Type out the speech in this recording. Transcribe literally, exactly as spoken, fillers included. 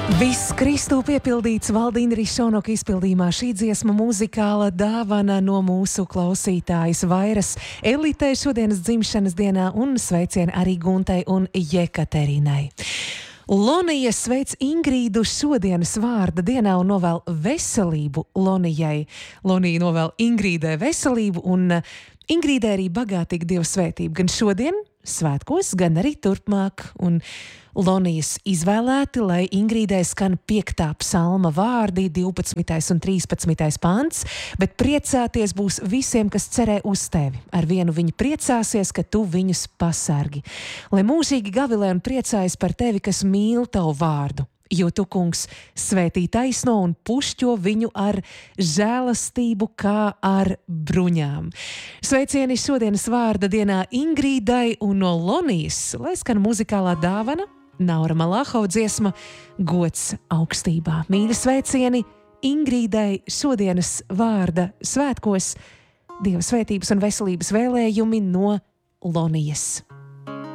Viss Kristū piepildīts Valdīna Rišonoka izpildījumā šī dziesma muzikāla dāvana no mūsu klausītājas Vairas Elitei šodienas dzimšanas dienā un sveicieni arī Guntai un Jekaterinai. Lonija sveic Ingrīdu šodienas vārda dienā un novēl veselību Lonijai. Lonija novēl Ingrīdai veselību un Ingrīdai arī bagātīgu Dievu svētību gan šodien, svētkos, gan arī turpmāk. Un Lonijas izvēlēti, lai Ingrīdai skan piektā psalma vārdi, divpadsmitais un trīspadsmitais pants, bet priecāties būs visiem, kas cerē uz tevi. Ar vienu viņi priecāsies, ka tu viņus pasargi. Lai mūžīgi gavilē un priecājas par tevi, kas mīl tavu vārdu. Jo tu, kungs, svētī taisno un pušķo viņu ar žēlastību kā ar bruņām. Sveicieni šodienas vārda dienā Ingrīdai un no Lonijas, lai skan muzikālā dāvana, Naura Malahova dziesma Gods augstībā. Mīļi sveicieni Ingrīdai šodienas vārda svētkos, Dieva svētības un veselības vēlējumi no Lonijas.